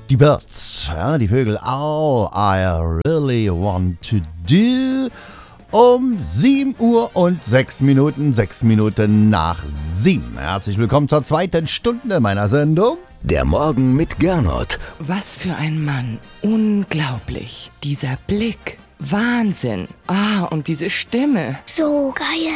Die Birds, ja, die Vögel, all I really want to do. Um 7 Uhr und 6 Minuten, 6 Minuten nach 7. Herzlich willkommen zur zweiten Stunde meiner Sendung. Der Morgen mit Gernot. Was für ein Mann. Unglaublich. Dieser Blick. Wahnsinn. Und diese Stimme. So geil.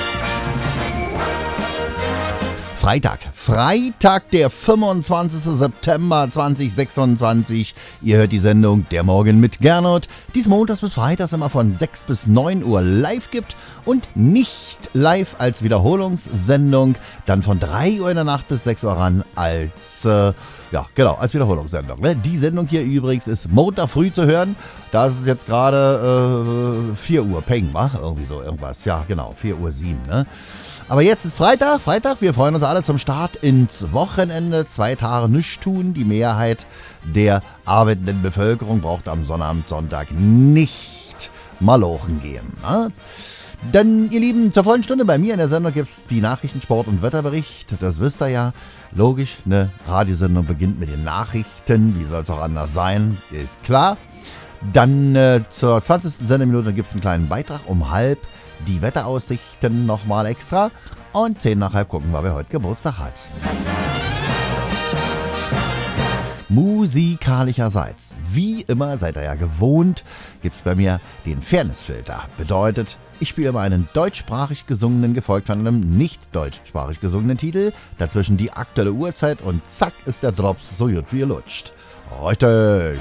Freitag, der 25. September 2026. Ihr hört die Sendung Der Morgen mit Gernot, die es montags bis freitags immer von 6 bis 9 Uhr live gibt und nicht live als Wiederholungssendung, dann von 3 Uhr in der Nacht bis 6 Uhr ran als, als Wiederholungssendung. Die Sendung hier übrigens ist Montag früh zu hören. Da ist es jetzt gerade 4 Uhr, Peng, wa? Irgendwie so irgendwas. Ja, genau, 4 Uhr 7, ne? Aber jetzt ist Freitag. Wir freuen uns alle zum Start ins Wochenende. 2 Tage nichts tun. Die Mehrheit der arbeitenden Bevölkerung braucht am Sonnabend, Sonntag nicht malochen gehen. Ne? Dann, ihr Lieben, zur vollen Stunde bei mir in der Sendung gibt es die Nachrichten, Sport und Wetterbericht. Das wisst ihr ja. Logisch, eine Radiosendung beginnt mit den Nachrichten. Wie soll es auch anders sein? Ist klar. Dann zur 20. Sendeminute gibt es einen kleinen Beitrag um halb. Die Wetteraussichten nochmal extra. Und 10 nach halb gucken wir, wer heute Geburtstag hat. Musikalischerseits, wie immer, seid ihr ja gewohnt, gibt es bei mir den Fairnessfilter. Bedeutet, ich spiele immer einen deutschsprachig gesungenen, gefolgt von einem nicht deutschsprachig gesungenen Titel. Dazwischen die aktuelle Uhrzeit und zack ist der Drops so gut wie ihr lutscht. Richtig.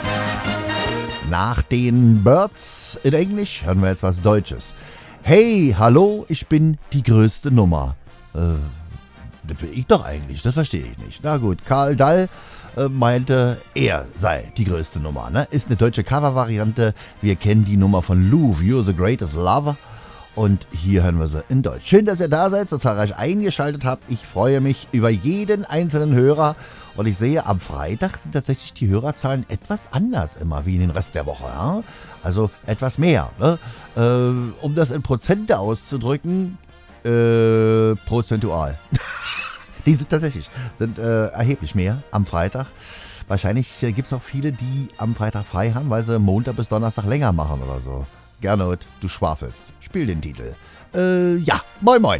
Nach den Birds in Englisch hören wir jetzt was Deutsches. Hey, hallo, ich bin die größte Nummer. Das bin ich doch eigentlich, das verstehe ich nicht. Na gut, Karl Dall meinte, er sei die größte Nummer. Ne? Ist eine deutsche Covervariante. Wir kennen die Nummer von Louvre, You're the Greatest Lover. Und hier hören wir sie in Deutsch. Schön, dass ihr da seid, so zahlreich eingeschaltet habt. Ich freue mich über jeden einzelnen Hörer. Und ich sehe, am Freitag sind tatsächlich die Hörerzahlen etwas anders immer wie in den Rest der Woche. Ja? Also etwas mehr. Ne? Um das in Prozente auszudrücken, prozentual. Die sind tatsächlich erheblich mehr am Freitag. Wahrscheinlich gibt es auch viele, die am Freitag frei haben, weil sie Montag bis Donnerstag länger machen oder so. Gernot, du schwafelst. Spiel den Titel. Moin moin.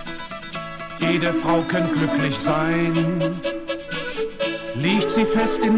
Jede Frau kann glücklich sein, liegt sie fest in